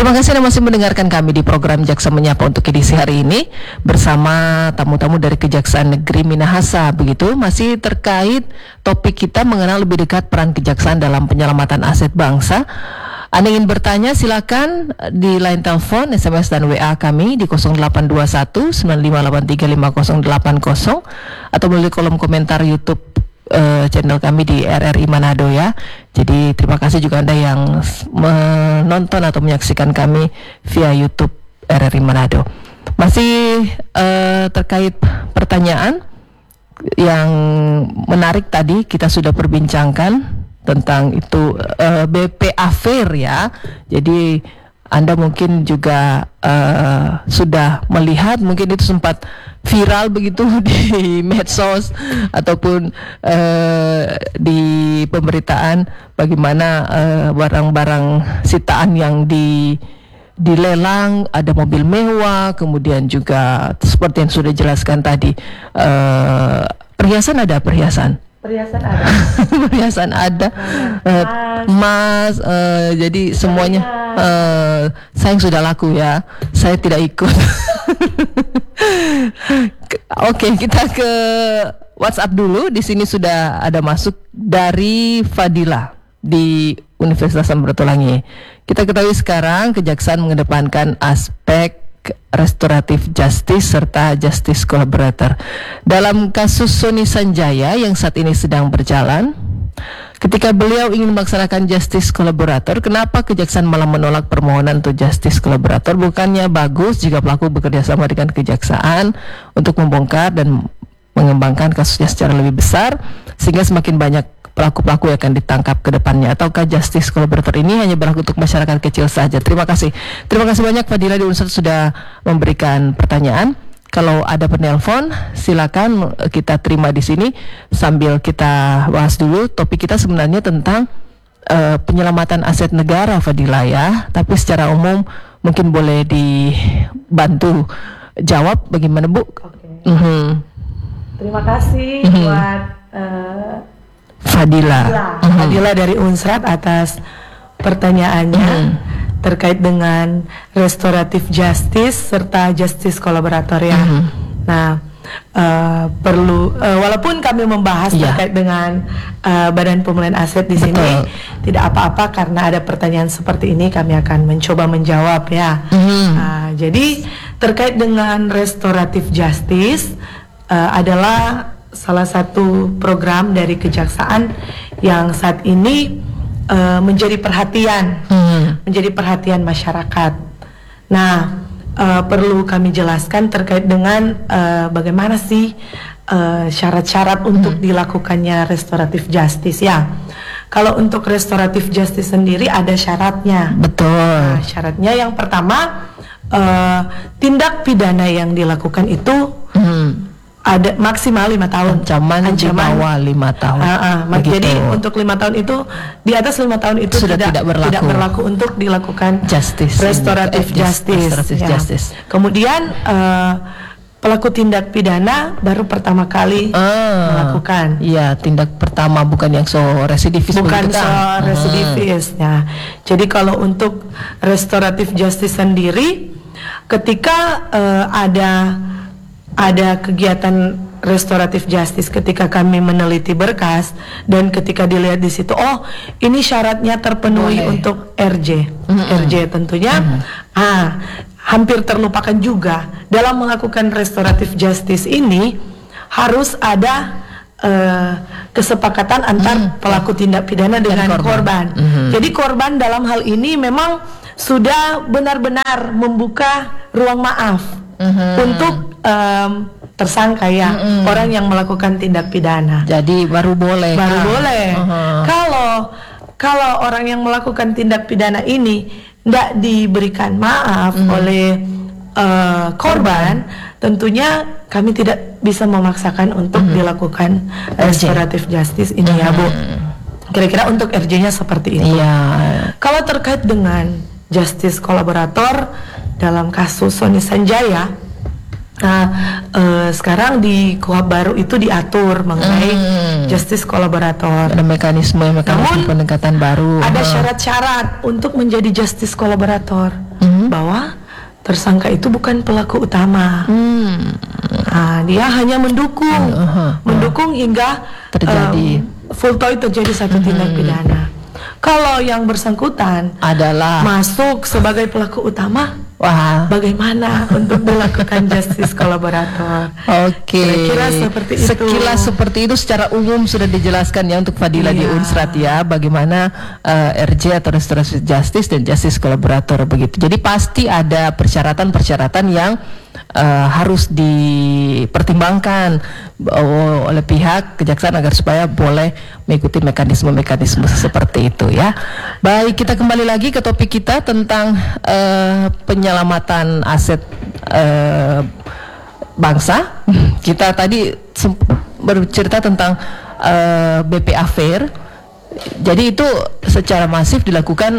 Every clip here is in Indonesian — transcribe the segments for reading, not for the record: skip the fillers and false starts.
Terima kasih Anda masih mendengarkan kami di program Jaksa Menyapa untuk edisi hari ini bersama tamu-tamu dari Kejaksaan Negeri Minahasa. Begitu, masih terkait topik kita mengenal lebih dekat peran kejaksaan dalam penyelamatan aset bangsa. Anda ingin bertanya silakan di line telepon, SMS dan WA kami di 0821 9583 5080 atau melalui kolom komentar YouTube channel kami di RRI Manado ya. Jadi terima kasih juga Anda yang menonton atau menyaksikan kami via YouTube RRI Manado. Masih terkait pertanyaan yang menarik tadi kita sudah perbincangkan tentang itu BP Affair ya. Jadi Anda mungkin juga sudah melihat, mungkin itu sempat viral begitu di medsos ataupun di pemberitaan bagaimana barang-barang sitaan yang dilelang, ada mobil mewah, kemudian juga seperti yang sudah dijelaskan tadi, perhiasan ada. Perhiasan ada, emas, jadi semuanya sayang sudah laku ya, saya tidak ikut. Oke, kita ke WhatsApp dulu. Di sini sudah ada masuk dari Fadila di Universitas Samratulangi. Kita ketahui sekarang kejaksaan mengedepankan aspek restoratif justice serta justice collaborator. Dalam kasus Sony Sanjaya yang saat ini sedang berjalan, ketika beliau ingin melaksanakan justice collaborator, kenapa kejaksaan malah menolak permohonan untuk justice collaborator? Bukannya bagus jika pelaku bekerja sama dengan kejaksaan untuk membongkar dan mengembangkan kasusnya secara lebih besar sehingga semakin banyak pelaku-pelaku yang akan ditangkap ke depannya, ataukah justice collaborator ini hanya berlaku untuk masyarakat kecil saja? Terima kasih banyak Fadila di Unsur sudah memberikan pertanyaan. Kalau ada penelpon silakan kita terima di sini sambil kita bahas dulu. Topik kita sebenarnya tentang penyelamatan aset negara Fadila ya, tapi secara umum mungkin boleh dibantu jawab bagaimana Bu? Oke. Terima kasih buat Fadila dari Unsrat atas pertanyaannya terkait dengan restoratif justice serta justice collaborator ya. Nah, perlu walaupun kami membahas terkait dengan Badan Pemulihan Aset di sini, tidak apa-apa karena ada pertanyaan seperti ini kami akan mencoba menjawab ya. Jadi terkait dengan restoratif justice adalah salah satu program dari kejaksaan yang saat ini menjadi perhatian masyarakat. Nah, perlu kami jelaskan terkait dengan bagaimana sih syarat-syarat untuk dilakukannya restoratif justice ya. Kalau untuk restoratif justice sendiri ada syaratnya. Betul. Nah, syaratnya yang pertama, tindak pidana yang dilakukan itu ada maksimal 5 tahun. Ancaman di bawah 5 tahun. Jadi untuk 5 tahun itu, di atas 5 tahun itu sudah tidak berlaku untuk dilakukan justice, restoratif justice. Kemudian pelaku tindak pidana baru pertama kali melakukan. Iya, tindak pertama, bukan yang residivis. Bukan residivis. Nah, jadi kalau untuk restoratif justice sendiri, ketika ada kegiatan restoratif justice, ketika kami meneliti berkas dan ketika dilihat di situ, oh ini syaratnya terpenuhi untuk RJ, tentunya hampir terlupakan juga dalam melakukan restoratif justice ini harus ada kesepakatan antar pelaku tindak pidana dengan korban. Jadi korban dalam hal ini memang sudah benar-benar membuka ruang maaf untuk tersangka ya, orang yang melakukan tindak pidana. Jadi baru boleh. Kalau orang yang melakukan tindak pidana ini tidak diberikan maaf oleh korban, tentunya kami tidak bisa memaksakan untuk dilakukan restoratif justice ini ya Bu. Kira-kira untuk RJ-nya seperti itu. Kalau terkait dengan justice kolaborator dalam kasus Sony Sanjaya, Nah, sekarang di KUHP baru itu diatur mengenai justice kolaborator. Ada mekanisme Namun, pendekatan baru. Ada syarat-syarat untuk menjadi justice kolaborator, bahwa tersangka itu bukan pelaku utama. Nah, dia hanya mendukung hingga terjadi terjadi satu tindak pidana. Kalau yang bersangkutan adalah masuk sebagai pelaku utama, wah, bagaimana untuk dilakukan justice kolaborator? Oke. Kira-kira seperti itu. Sekilas seperti itu secara umum sudah dijelaskan ya untuk Fadila di Unsrat ya, bagaimana RJ atau restoratif justice dan justice kolaborator begitu. Jadi pasti ada persyaratan-persyaratan yang harus dipertimbangkan oleh pihak kejaksaan agar supaya boleh mengikuti mekanisme-mekanisme seperti itu ya. Baik, kita kembali lagi ke topik kita tentang penyelamatan aset bangsa. Kita tadi bercerita tentang BPA Fair. Jadi itu secara masif dilakukan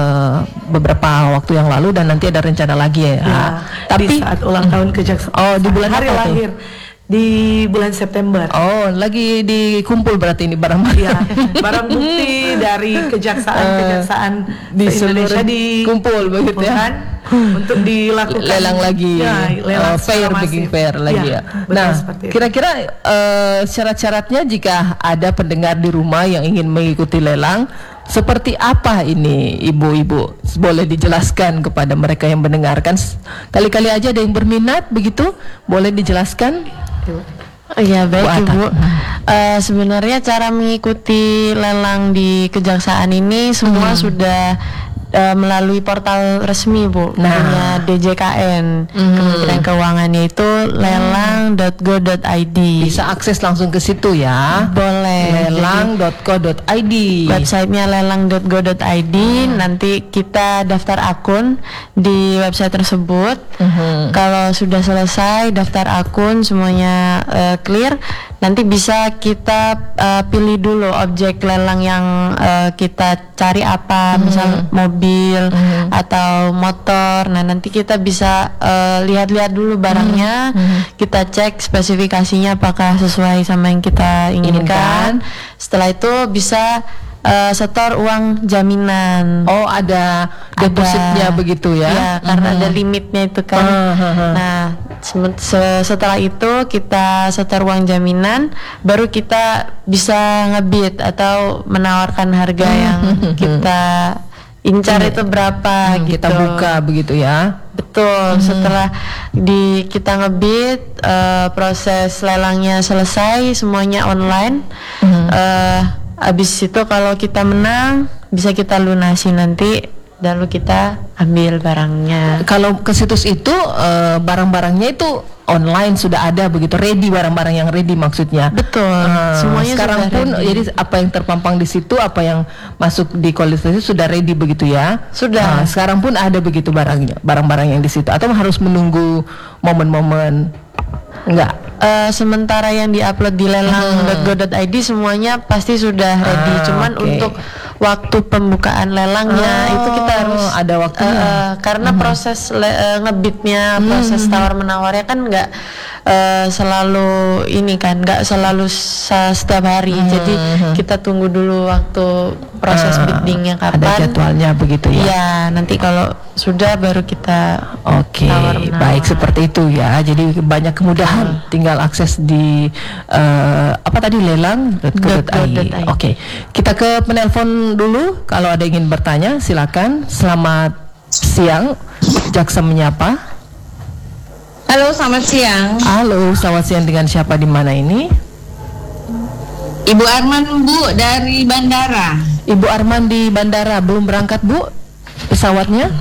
beberapa waktu yang lalu dan nanti ada rencana lagi ya. Tapi di saat ulang tahun kejaksaan. Oh, di bulan hari apa lahir di bulan September. Oh, lagi dikumpul berarti ini barang ya, barang bukti dari kejaksaan di Indonesia dikumpul begitu ya. Untuk dilakukan lelang lagi, lelang fair, bikin fair lagi ya. Nah, kira-kira syarat-syaratnya jika ada pendengar di rumah yang ingin mengikuti lelang, seperti apa ini ibu-ibu? Boleh dijelaskan kepada mereka yang mendengarkan. Kali-kali aja ada yang berminat begitu, boleh dijelaskan? Ya baik Ibu. Sebenarnya cara mengikuti lelang di kejaksaan ini semua sudah melalui portal resmi Bu, punya DJKN Kementerian Keuangan, yaitu lelang.go.id. Bisa akses langsung ke situ ya. Boleh. Lelang.go.id. Websitenya lelang.go.id. Nanti kita daftar akun di website tersebut. Kalau sudah selesai daftar akun semuanya clear, nanti bisa kita pilih dulu objek lelang yang kita cari apa, misal mobil atau motor. Nah, nanti kita bisa lihat-lihat dulu barangnya, kita cek spesifikasinya apakah sesuai sama yang kita inginkan. Setelah itu bisa setor uang jaminan. Oh, ada depositnya begitu ya? Ya, karena ada limitnya itu kan. Nah, setelah itu kita setor uang jaminan, baru kita bisa ngebid atau menawarkan harga yang kita incar itu berapa gitu. Kita buka begitu ya. Betul. Setelah kita ngebid, proses lelangnya selesai, semuanya online. Habis itu kalau kita menang bisa kita lunasi nanti, lalu kita ambil barangnya. Kalau ke situs itu barang-barangnya itu online sudah ada begitu, ready, barang-barang yang ready maksudnya. Betul. Semuanya sekarang sudah pun ready. jadi apa yang terpampang di situ, apa yang masuk di kualifikasi sudah ready begitu ya. Sudah. Sekarang pun ada begitu barangnya, barang-barang yang di situ, atau harus menunggu momen-momen? Enggak. Sementara yang diupload di lelang.go.id semuanya pasti sudah ready. Cuman untuk waktu pembukaan lelangnya itu kita harus ada waktunya. Karena proses ngebitnya, proses tawar menawarnya kan nggak selalu ini kan, nggak selalu setiap hari. Jadi kita tunggu dulu waktu proses biddingnya kapan. Ada jadwalnya begitu ya. Iya, nanti kalau sudah baru kita tawar menawar. Baik, seperti itu ya. Jadi banyak kemudahan, tinggal akses di apa tadi, lelang.go.id. Oke. Kita ke penelpon dulu. Kalau ada yang ingin bertanya silakan. Selamat siang, Jaksa Menyapa. Halo, selamat siang. Halo, selamat siang, dengan siapa, di mana ini? Ibu Arman, Bu, dari bandara. Ibu Arman di bandara, belum berangkat Bu pesawatnya?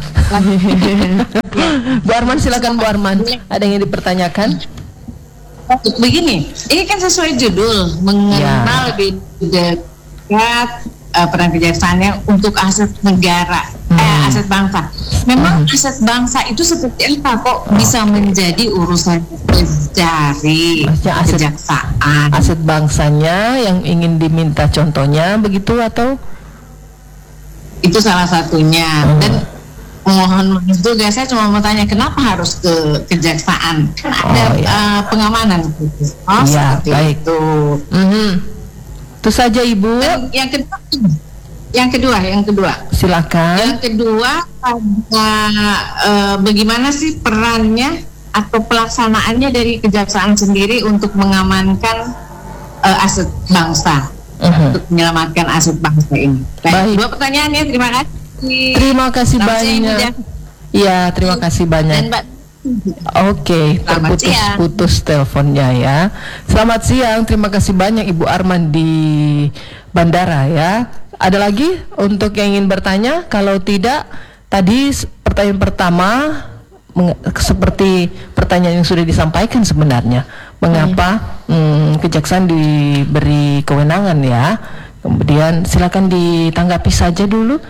Bu Arman, silakan Bu Arman. Ada yang ingin dipertanyakan? Begini, ini kan sesuai judul, mengenal lebih dekat peran kejaksaannya untuk aset negara, aset bangsa. Memang aset bangsa itu seperti apa kok bisa menjadi urusan dari kejaksaan? Aset bangsanya yang ingin diminta contohnya begitu atau? Itu salah satunya. Dan mohon juga, saya cuma mau tanya kenapa harus ke kejaksaan? Kan ada pengamanan gitu. Iya, Seperti baik. itu. Itu saja Ibu. Dan yang kedua. Silakan. Yang kedua, bagaimana sih perannya atau pelaksanaannya dari kejaksaan sendiri untuk mengamankan aset bangsa, untuk menyelamatkan aset bangsa ini? Baik. Dua pertanyaannya, terima kasih. Terima kasih Selamat siang, Ibu banyak. Jasmine. Iya, terima kasih banyak. Dan Mbak. Oke, Selamat siang. terputus teleponnya ya. Selamat siang, terima kasih banyak Ibu Arman di bandara ya. Ada lagi untuk yang ingin bertanya? Kalau tidak, tadi pertanyaan pertama seperti pertanyaan yang sudah disampaikan sebenarnya. Mengapa kejaksaan diberi kewenangan ya? Kemudian silakan ditanggapi saja dulu.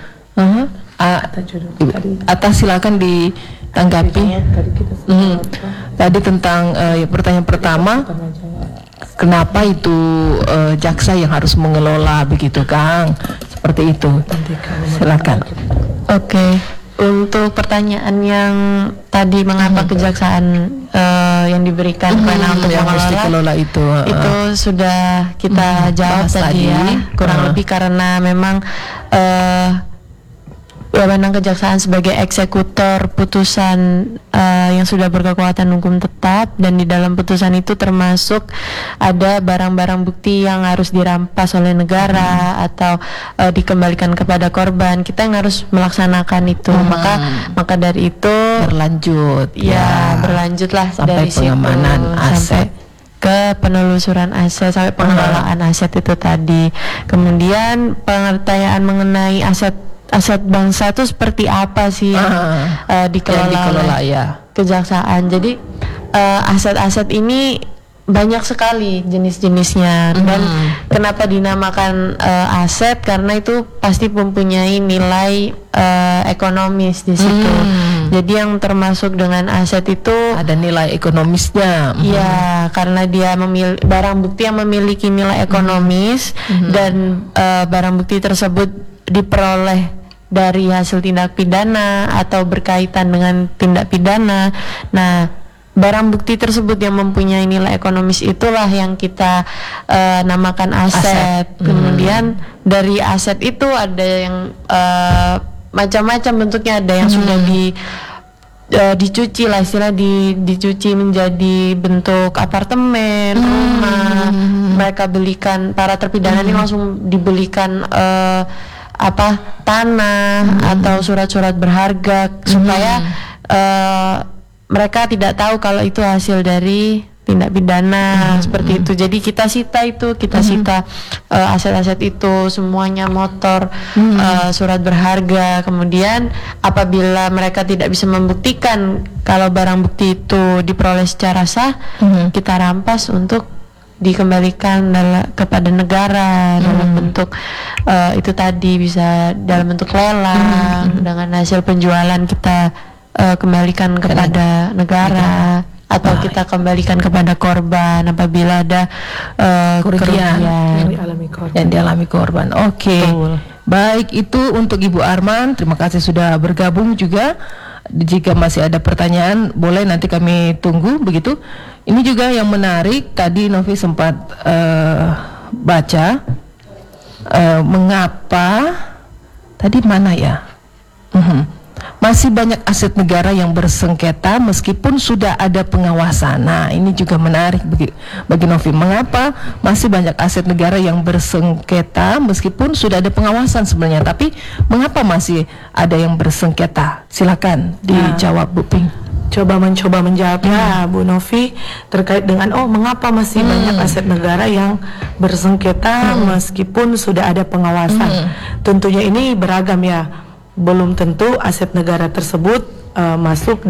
Atas silakan ditanggapi. Tadi tentang pertanyaan pertama, kenapa itu jaksa yang harus mengelola begitu, Kang? Seperti itu. Silakan. Oke. Untuk pertanyaan yang tadi mengapa kejaksaan yang diberikan kewenangan untuk yang harus dikelola mengelola itu sudah kita jawab bahas tadi ya, kurang lebih karena memang wewenang kejaksaan sebagai eksekutor putusan yang sudah berkekuatan hukum tetap, dan di dalam putusan itu termasuk ada barang-barang bukti yang harus dirampas oleh negara atau dikembalikan kepada korban. Kita yang harus melaksanakan itu. Maka dari itu berlanjut berlanjutlah sampai dari pengamanan situ aset, sampai ke penelusuran aset sampai pengelolaan aset itu tadi. Kemudian pengertian mengenai aset bangsa itu seperti apa sih yang dikelola oleh kejaksaan. Jadi aset-aset ini banyak sekali jenis-jenisnya, dan kenapa dinamakan aset, karena itu pasti mempunyai nilai ekonomis di situ. Jadi yang termasuk dengan aset itu ada nilai ekonomisnya. Iya, karena dia barang bukti yang memiliki nilai ekonomis, dan barang bukti tersebut diperoleh dari hasil tindak pidana atau berkaitan dengan tindak pidana. Nah, barang bukti tersebut yang mempunyai nilai ekonomis itulah yang kita namakan aset. Kemudian dari aset itu ada yang macam-macam bentuknya, ada yang sudah dicuci lah, istilah dicuci menjadi bentuk apartemen, rumah. Mereka belikan, para terpidana ini langsung dibelikan tanah atau surat-surat berharga supaya mereka tidak tahu kalau itu hasil dari tindak pidana seperti itu. Jadi kita sita aset-aset itu semuanya, motor, surat berharga. Kemudian apabila mereka tidak bisa membuktikan kalau barang bukti itu diperoleh secara sah, kita rampas untuk dikembalikan kepada negara dalam bentuk itu tadi, bisa dalam bentuk lelang, dengan hasil penjualan kita kembalikan kepada negara, atau kita kembalikan kepada korban apabila ada kerugian yang dialami korban. Oke. Baik, itu untuk Ibu Arman. Terima kasih sudah bergabung juga. Jika masih ada pertanyaan, boleh nanti kami tunggu begitu. Ini juga yang menarik, tadi Novi sempat baca mengapa tadi mana ya? Masih banyak aset negara yang bersengketa meskipun sudah ada pengawasan. Nah, ini juga menarik bagi Novi. Mengapa masih banyak aset negara yang bersengketa meskipun sudah ada pengawasan sebenarnya, tapi mengapa masih ada yang bersengketa? Silakan dijawab, Bu Ping. Mencoba menjawabnya Bu Novi terkait dengan mengapa masih banyak aset negara yang bersengketa meskipun sudah ada pengawasan. Tentunya ini beragam ya. Belum tentu aset negara tersebut masuk